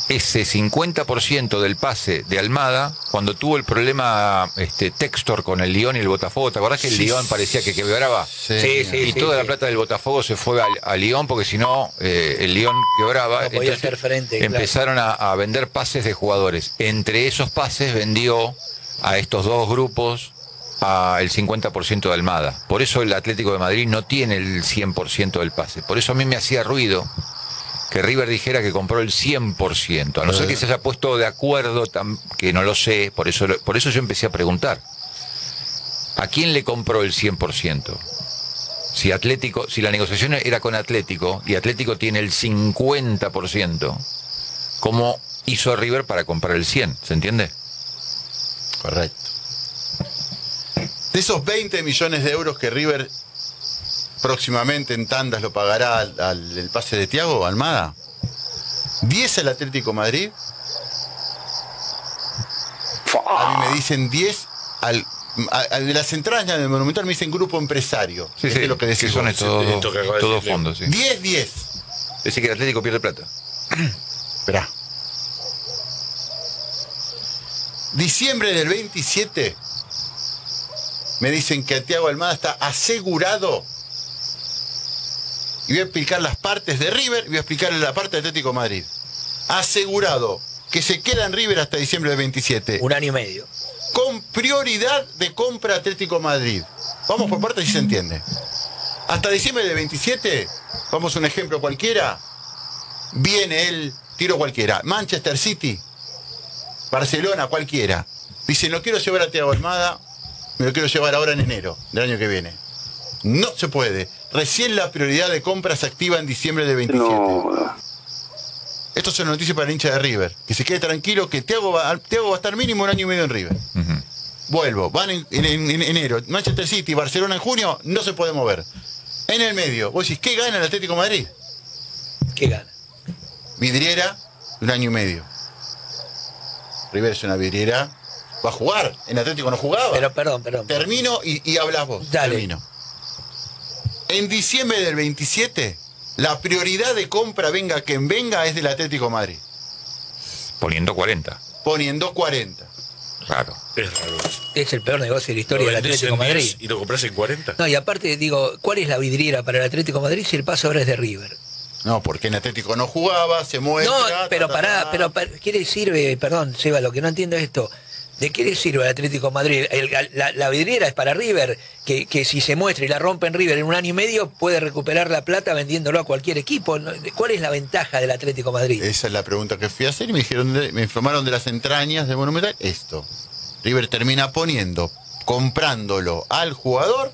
ese 50% del pase de Almada, cuando tuvo el problema Textor con el Lyon y el Botafogo, ¿te acordás que el Lyon parecía que quebraba? Y toda la plata del Botafogo se fue al Lyon, porque si no, el Lyon quebraba. No podía hacer frente, empezaron a vender pases de jugadores. Entre esos pases vendió a estos dos grupos el 50% de Almada. Por eso el Atlético de Madrid no tiene el 100% del pase. Por eso a mí me hacía ruido que River dijera que compró el 100%, a no ser que se haya puesto de acuerdo, que no lo sé, por eso yo empecé a preguntar. ¿A quién le compró el 100%? Si la negociación era con Atlético, y Atlético tiene el 50%, ¿cómo hizo River para comprar el 100%? ¿Se entiende? Correcto. De esos 20 millones de euros que River próximamente en tandas lo pagará el pase de Thiago Almada, 10 al Atlético Madrid. A mí me dicen 10 de las entradas del Monumental, me dicen grupo empresario. Sí, es lo que decís. Son todos fondos. Sí. 10. Decir que el Atlético pierde plata. Esperá. Diciembre del 27, me dicen que Thiago Almada está asegurado. Y voy a explicar las partes de River y voy a explicar la parte de Atlético de Madrid. Asegurado que se queda en River hasta diciembre del 27. Un año y medio. Con prioridad de compra Atlético de Madrid. Vamos por partes si se entiende. Hasta diciembre del 27, vamos a un ejemplo cualquiera, viene el tiro cualquiera. Manchester City, Barcelona, cualquiera. Dice, no quiero llevar a Thiago Almada, me lo quiero llevar ahora en enero del año que viene. No se puede. Recién la prioridad de compra se activa en diciembre del 27. No. Esto es una noticia para el hincha de River. Que se quede tranquilo que Thiago va a estar mínimo un año y medio en River. Vuelvo. Van en enero. Manchester City, Barcelona en junio, no se puede mover. En el medio, vos decís, ¿qué gana el Atlético de Madrid? ¿Qué gana? Vidriera, un año y medio. River es una vidriera. Va a jugar. En Atlético no jugaba. Pero perdón. Termino y hablas vos. Dale. Termino. En diciembre del 27, la prioridad de compra, venga quien venga, es del Atlético de Madrid. Poniendo 40. Poniendo 40. Raro. Es raro. Es el peor negocio de la historia del Atlético de Madrid. ¿Y lo compras en 40? No, y aparte, digo, ¿cuál es la vidriera para el Atlético de Madrid si el paso ahora es de River? No, porque en Atlético no jugaba, se muestra... No, pero pero ¿qué le sirve? Perdón, Seba, lo que no entiendo es esto. ¿De qué le sirve al Atlético de Madrid? La vidriera es para River, que si se muestra y la rompe en River en un año y medio, puede recuperar la plata vendiéndolo a cualquier equipo. ¿Cuál es la ventaja del Atlético de Madrid? Esa es la pregunta que fui a hacer y me informaron de las entrañas de Monumental. Esto. River termina comprándolo al jugador.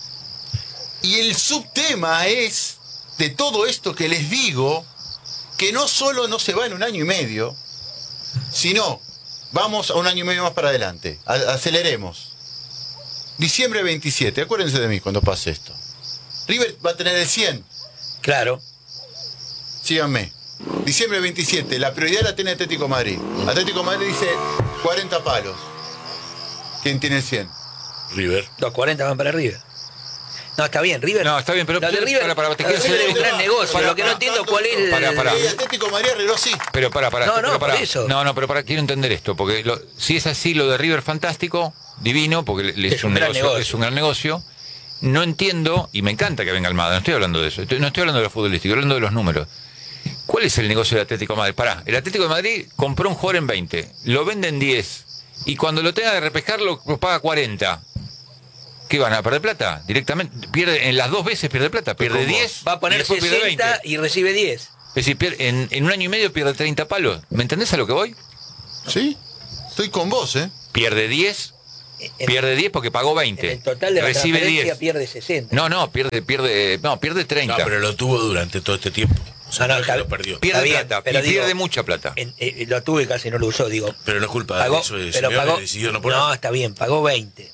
Y el subtema es, de todo esto que les digo, que no solo no se va en un año y medio, sino... Vamos a un año y medio más para adelante. Aceleremos. Diciembre 27. Acuérdense de mí cuando pase esto. River va a tener el 100. Claro. Síganme. Diciembre 27. La prioridad la tiene Atlético de Madrid. Atlético de Madrid dice 40 palos. ¿Quién tiene el 100? River. Los 40 van para River. No, está bien, River. No, está bien, pero... Lo de River, te quiero hacer es un gran negocio. Lo que no entiendo cuál es el... El Atlético de Madrid arregló sí. Pero para. Por eso. No, quiero entender esto, porque si es así, lo de River fantástico, divino, porque es un gran negocio. No entiendo, y me encanta que venga Almada, no estoy hablando de eso, no estoy hablando de lo futbolístico, estoy hablando de los números. ¿Cuál es el negocio del Atlético de Madrid? El Atlético de Madrid compró un jugador en 20, lo vende en 10, y cuando lo tenga de repescar lo paga 40. ¿Qué van a perder plata? Directamente, pierde en las dos veces pierde plata, pierde 10, va a poner 60 y recibe 10. Es decir, en un año y medio pierde 30 palos. ¿Me entendés a lo que voy? Sí, estoy con vos, ¿eh? Pierde 10 porque pagó 20. En el total de la recibe transferencia 10. pierde 60. No, pierde 30. No, pero lo tuvo durante todo este tiempo. O sea, no lo perdió. Pierde plata, pierde mucha plata. Lo tuve, casi no lo usó, digo. Pero no es culpa de eso, decidió no poner. No, está bien, pagó 20.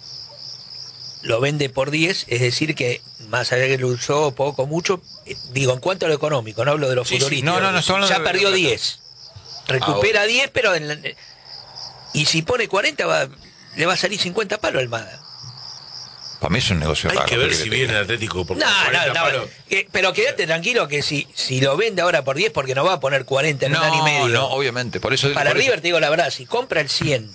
Lo vende por 10, es decir que más allá que lo usó poco, mucho, digo, en cuanto a lo económico, no hablo de lo futbolístico. No, ya perdió 10. Recupera 10, pero y si pone 40 le va a salir 50 palos Almada. Para mí es un negocio Hay raro. que ver si viene el Atlético por 40 palos. Pero quédate tranquilo que si lo vende ahora por 10, porque no va a poner 40 en un año y medio. No, obviamente. Por eso, Para River, te digo la verdad, si compra el 100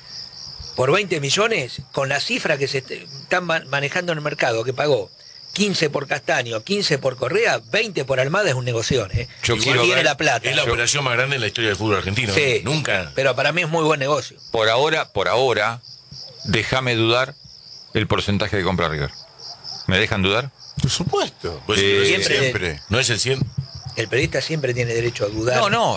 por 20 millones, con la cifra que se están manejando en el mercado, que pagó 15 por Castaño, 15 por Correa, 20 por Almada, es un negocio, ¿eh? Quiero tiene ver, la plata. Es la operación más grande en la historia del fútbol argentino. Sí, Nunca. Pero para mí es muy buen negocio. Por ahora, déjame dudar el porcentaje de compra River. ¿Me dejan dudar? Por supuesto. Pues Siempre. ¿No es el 100? El periodista siempre tiene derecho a dudar. No.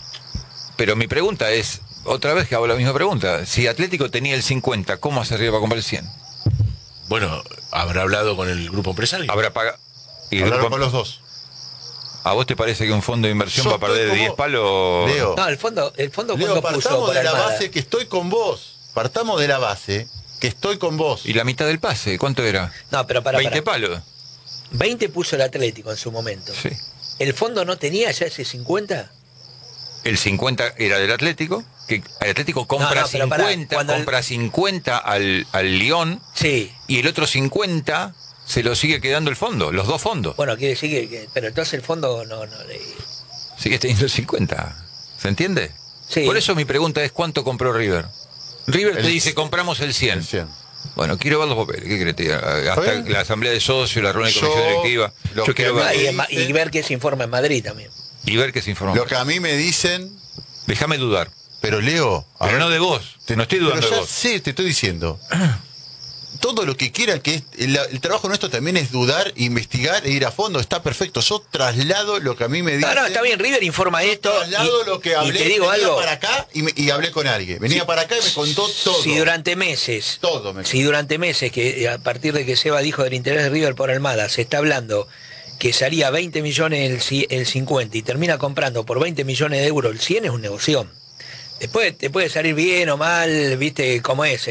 Pero mi pregunta es, otra vez que hago la misma pregunta. Si Atlético tenía el 50, ¿cómo hace River para comprar el 100? Bueno, habrá hablado con el grupo empresario. Habrá pagado. Hablaron con los dos. ¿A vos te parece que un fondo de inversión Yo va a perder estoy 10 palos? Leo. No, el fondo Leo, ¿cuánto puso partamos por de la Almada? base que estoy con vos. Partamos de la base que estoy con vos. ¿Y la mitad del pase? ¿Cuánto era? No, pero 20 palos. 20 puso el Atlético en su momento. Sí. ¿El fondo no tenía ya ese 50? El 50 era del Atlético, que el Atlético compra No, pero 50, pará, compra 50 al Lyon, Sí. y el otro 50 se lo sigue quedando el fondo, los dos fondos. Bueno, quiere decir pero entonces el fondo no Sigue teniendo el 50. ¿Se entiende? Sí. Por eso mi pregunta es, ¿cuánto compró River? River te El- dice, compramos el 100. El 100. Bueno, quiero ver los papeles. ¿Qué querés que te diga? Hasta bien? la asamblea de socios, la reunión de Yo, comisión directiva. lo Yo que quiero me ver. y ver qué se informa en Madrid también. Y ver qué se informa. Lo que a mí me dicen, Déjame dudar. pero Leo. a Pero ver, no de vos. No estoy dudando pero de ya vos. sé, te estoy diciendo. Todo lo que quiera, que el trabajo nuestro también es dudar, investigar e ir a fondo. Está perfecto. Yo traslado lo que a mí me dicen. No, está bien, River informa esto. Traslado lo que hablé. Y te digo venía algo. para acá y hablé con alguien. Venía para acá y me contó todo. Si durante meses, Todo me si durante meses, que a partir de que Seba dijo del interés de River por Almada, se está hablando que salía 20 millones el 50 y termina comprando por 20 millones de euros el 100, es un negocio. Después te puede salir bien o mal, viste cómo es,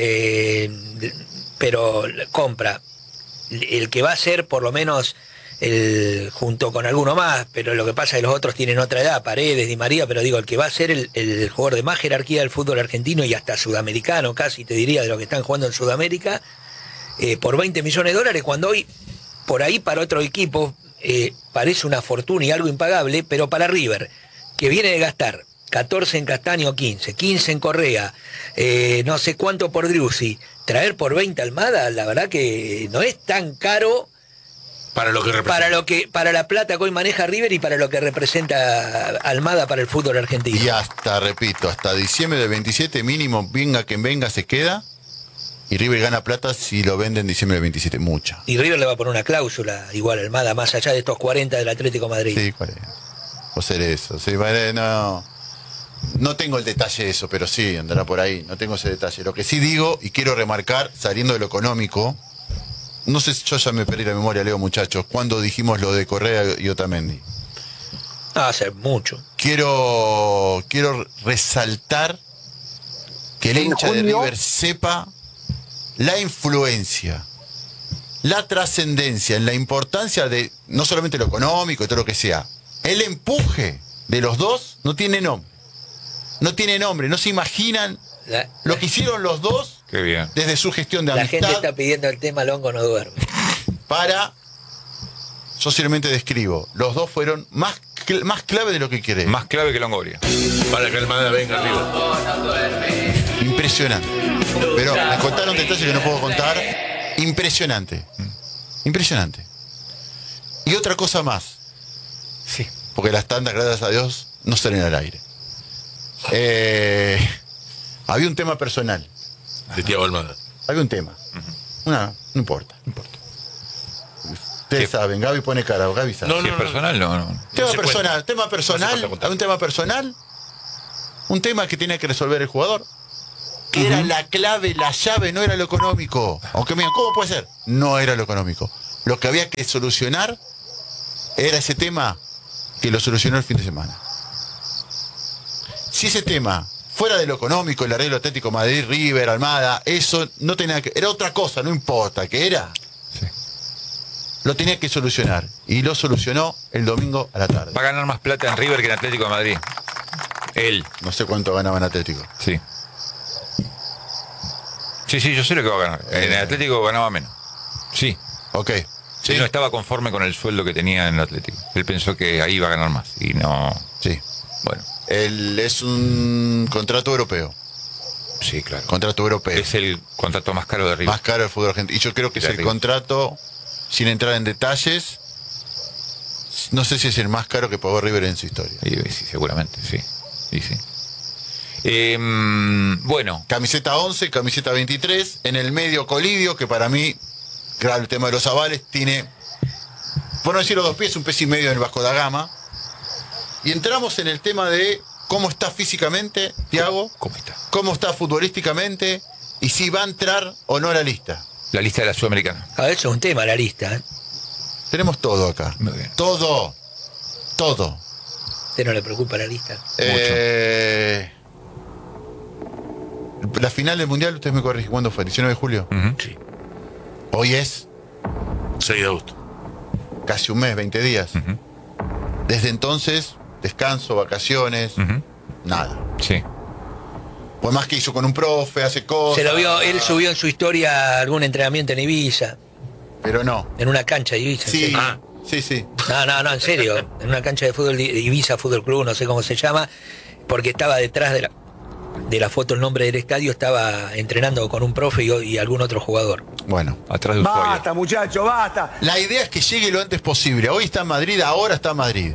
pero compra. El que va a ser por lo menos junto con alguno más, pero lo que pasa es que los otros tienen otra edad, Paredes, Di María, pero digo, el que va a ser el jugador de más jerarquía del fútbol argentino y hasta sudamericano, casi te diría, de los que están jugando en Sudamérica, por 20 millones de dólares, cuando hoy, por ahí para otro equipo, parece una fortuna y algo impagable, pero para River, que viene de gastar 14 en Castaño, 15 en Correa, no sé cuánto por Driussi, traer por 20 Almada, la verdad que no es tan caro Para lo que representa. para la plata que hoy maneja River y para lo que representa Almada para el fútbol argentino. Y hasta, repito, hasta diciembre del 27 mínimo, venga quien venga, se queda. Y River gana plata si lo vende en diciembre del 27, mucha. Y River le va a poner una cláusula igual a Almada, más allá de estos 40 del Atlético de Madrid. Sí, 40. O ser eso. Sí, no tengo el detalle de eso, pero sí, andará por ahí. No tengo ese detalle. Lo que sí digo, y quiero remarcar, saliendo de lo económico, no sé, yo ya me perdí la memoria, Leo, muchachos, cuando dijimos lo de Correa y Otamendi. Hace mucho. Quiero resaltar que el En hincha de junio. River sepa la influencia, la trascendencia, en la importancia de no solamente lo económico y todo lo que sea. El empuje de los dos no tiene nombre. No tiene nombre, no se imaginan lo que hicieron los dos Qué bien. desde su gestión de La amistad gente está pidiendo el tema Longo no duerme. para... Yo simplemente describo, los dos fueron más clave de lo que quiere. Más clave que Longoria. Para que Almada venga arriba. Impresionante. Pero me contaron detalles que no puedo contar. Impresionante. Impresionante. Y otra cosa más. Sí. Porque las tandas, gracias a Dios, no salen al aire. Había un tema personal. De Thiago Almada. Había un tema. No importa. Ustedes saben, Gaby pone cara, Gaby sabe. No, Si es personal, no. Tema se personal, tema No personal, hace falta contar. hay un tema personal, un tema que tiene que resolver el jugador, que era la clave, la llave, no era lo económico. Aunque me digan, ¿cómo puede ser? No era lo económico. Lo que había que solucionar era ese tema que lo solucionó el fin de semana. Si ese tema fuera de lo económico, el arreglo Atlético Madrid, River, Almada, eso no tenía que... Era otra cosa, no importa, ¿qué era? Sí. Lo tenía que solucionar. Y lo solucionó el domingo a la tarde. Va a ganar más plata en River que en Atlético de Madrid. Él. No sé cuánto ganaba en Atlético. Sí. Sí, yo sé lo que va a ganar. En el Atlético ganaba menos. Sí. Ok. Sí, no estaba conforme con el sueldo que tenía en el Atlético. Él pensó que ahí iba a ganar más. Y no. Sí. Bueno. Él es un contrato europeo. Sí, claro. Contrato europeo. Es el contrato más caro de River. Más caro del fútbol argentino. Y yo creo que es De el River. contrato, sin entrar en detalles, no sé si es el más caro que pagó River en su historia. Sí, seguramente, sí. Y sí. Bueno. Camiseta 11, camiseta 23. En el medio Colidio, que para mí, claro, el tema de los avales, tiene, por no decir los 2 pies, un pez y medio en el Vasco da Gama. Y entramos en el tema de cómo está físicamente, Thiago, ¿Cómo está? cómo está futbolísticamente y si va a entrar o no a la lista. La lista de la Sudamericana. Eso es un tema, la lista. ¿Eh? Tenemos todo acá. Muy bien. Todo. Todo. ¿A usted no le preocupa la lista? La final del Mundial, usted me corrige, ¿cuándo fue? ¿19 de julio? Sí. Hoy es 6 de agosto. casi un mes, 20 días. Desde entonces, descanso, vacaciones, nada. Sí. Por más que hizo con un profe, hace cosas. Se lo vio, él subió en su historia algún entrenamiento en Ibiza, Pero no. en una cancha de Ibiza. Sí, ¿sí? sí. No, en serio, en una cancha de fútbol de Ibiza Fútbol Club, no sé cómo se llama, porque estaba detrás de la foto, el nombre del estadio, estaba entrenando con un profe y algún otro jugador. Bueno. Atrás de Ushuaia. Basta, muchacho, basta. La idea es que llegue lo antes posible. Hoy está en Madrid, ahora está en Madrid.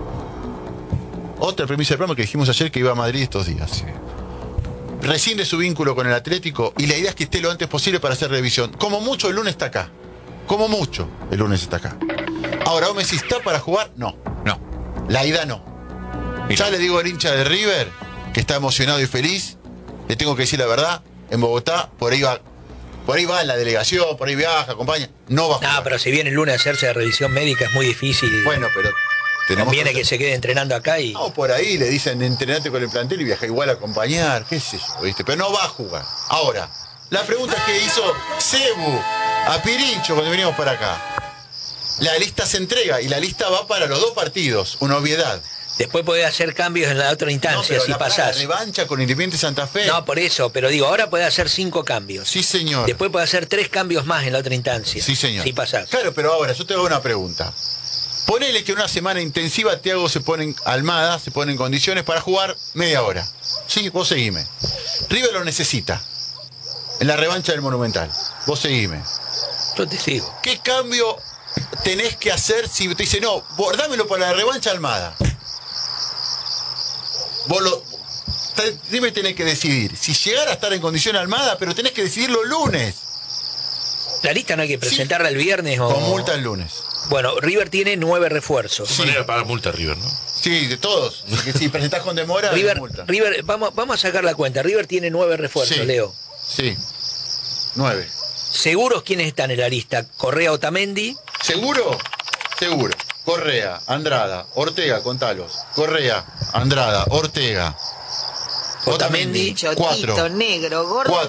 Otra premisa del programa que dijimos ayer que iba a Madrid estos días. Sí. Rescinde su vínculo con el Atlético y la idea es que esté lo antes posible para hacer revisión. Como mucho el lunes está acá. Como mucho el lunes está acá. Ahora, vos me decís, ¿está para jugar? No. No. La ida no. Y Ya no. le digo al hincha de River, que está emocionado y feliz, le tengo que decir la verdad, en Bogotá, por ahí va en la delegación, por ahí viaja, acompaña, no va a jugar. No, pero si viene el lunes a hacerse la revisión médica es muy difícil. Bueno, pero tenemos Conviene hacer- que se quede entrenando acá y... No, por ahí le dicen entrenate con el plantel y viaja igual a acompañar, qué sé yo, ¿viste? Pero no va a jugar. Ahora, la pregunta que hizo Cebu a Pirincho cuando venimos para acá. La lista se entrega y la lista va para los 2 partidos, una obviedad. Después podés hacer cambios en la otra No, instancia pero si la pasás. revancha con Independiente Santa Fe. No, por eso, pero digo, ahora podés hacer 5 cambios. Sí, señor. Después podés hacer 3 cambios más en la otra instancia. Sí, señor. Si pasás. Claro, pero ahora yo te hago una pregunta. Ponele que en una semana intensiva Thiago se pone en Almada, se pone en condiciones para jugar media hora. Sí, vos seguime. River lo necesita. En la revancha del Monumental. Vos seguime. Yo te sigo. ¿Qué cambio tenés que hacer si te dice, no, dámelo para la revancha Almada? River tenés que decidir. Si llegara a estar en condición Almada, pero tenés que decidirlo el lunes. La lista no hay que presentarla el viernes o... Con multa el lunes. Bueno, River tiene 9 refuerzos. De manera de pagar multa a River, ¿no? Sí, de todos. Porque si presentás con demora, hay multa. River, vamos a sacar la cuenta. River tiene 9 refuerzos, Sí. Leo. Sí. 9. ¿Seguros quiénes están en la lista? Correa, Otamendi. ¿Seguro? Seguro. Correa, Andrada, Ortega, contalos. Correa, Andrada, Ortega. Otamendi. Chotito, 4. negro, gordo.